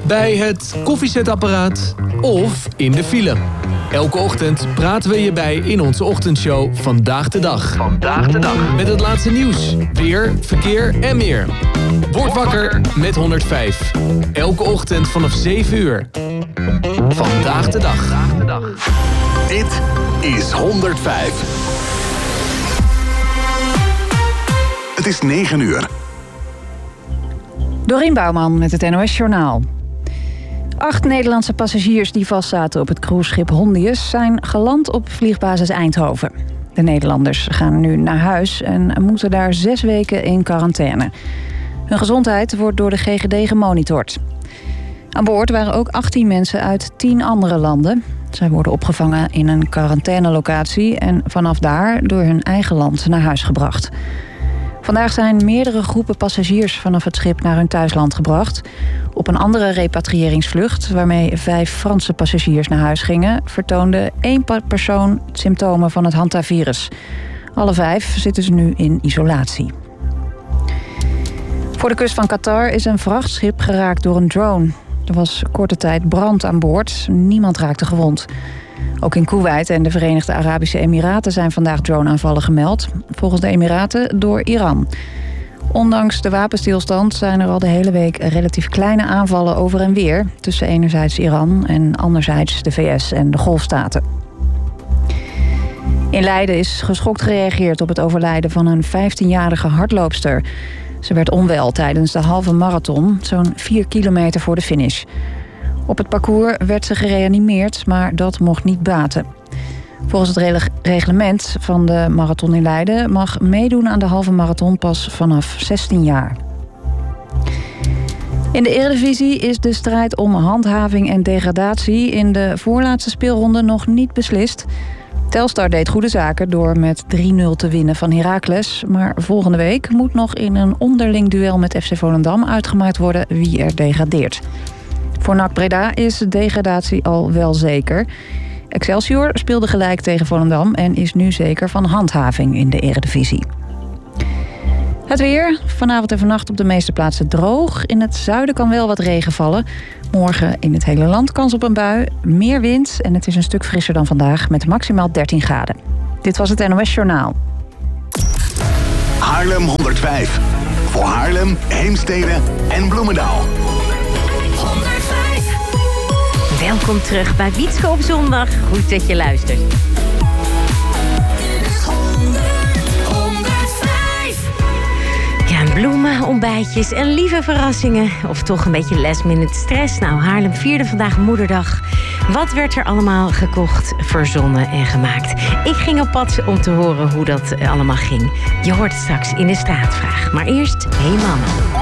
bij het koffiezetapparaat of in de file. Elke ochtend praten we je bij in onze ochtendshow Vandaag de Dag. Met het laatste nieuws, weer, verkeer en meer. Word wakker met 105. Elke ochtend vanaf 7 uur. Vandaag de Dag. Dit is 105. Het is 9 uur. Dorien Bouwman met het NOS Journaal. 8 Nederlandse passagiers die vastzaten op het cruiseschip Hondius zijn geland op vliegbasis Eindhoven. De Nederlanders gaan nu naar huis en moeten daar 6 weken in quarantaine. Hun gezondheid wordt door de GGD gemonitord. Aan boord waren ook 18 mensen uit 10 andere landen. Zij worden opgevangen in een quarantainelocatie en vanaf daar door hun eigen land naar huis gebracht. Vandaag zijn meerdere groepen passagiers vanaf het schip naar hun thuisland gebracht. Op een andere repatriëringsvlucht, waarmee 5 Franse passagiers naar huis gingen, vertoonde 1 persoon symptomen van het hantavirus. Alle 5 zitten ze nu in isolatie. Voor de kust van Qatar is een vrachtschip geraakt door een drone. Er was korte tijd brand aan boord. Niemand raakte gewond. Ook in Koeweit en de Verenigde Arabische Emiraten zijn vandaag droneaanvallen gemeld. Volgens de Emiraten door Iran. Ondanks de wapenstilstand zijn er al de hele week relatief kleine aanvallen over en weer tussen enerzijds Iran en anderzijds de VS en de Golfstaten. In Leiden is geschokt gereageerd op het overlijden van een 15-jarige hardloopster. Ze werd onwel tijdens de halve marathon, zo'n 4 kilometer voor de finish. Op het parcours werd ze gereanimeerd, maar dat mocht niet baten. Volgens het reglement van de marathon in Leiden mag meedoen aan de halve marathon pas vanaf 16 jaar. In de Eredivisie is de strijd om handhaving en degradatie in de voorlaatste speelronde nog niet beslist. Telstar deed goede zaken door met 3-0 te winnen van Heracles. Maar volgende week moet nog in een onderling duel met FC Volendam uitgemaakt worden wie er degradeert. Voor NAC Breda is de degradatie al wel zeker. Excelsior speelde gelijk tegen Volendam en is nu zeker van handhaving in de Eredivisie. Het weer. Vanavond en vannacht op de meeste plaatsen droog. In het zuiden kan wel wat regen vallen. Morgen in het hele land kans op een bui. Meer wind en het is een stuk frisser dan vandaag met maximaal 13 graden. Dit was het NOS Journaal. Haarlem 105. Voor Haarlem, Heemstede en Bloemendaal. Welkom terug bij Wietske op zondag. Goed dat je luistert. Ja, bloemen, ontbijtjes en lieve verrassingen. Of toch een beetje last-minute stress. Nou, Haarlem vierde vandaag Moederdag. Wat werd er allemaal gekocht, verzonnen en gemaakt? Ik ging op pad om te horen hoe dat allemaal ging. Je hoort het straks in de straatvraag. Maar eerst, hey mama.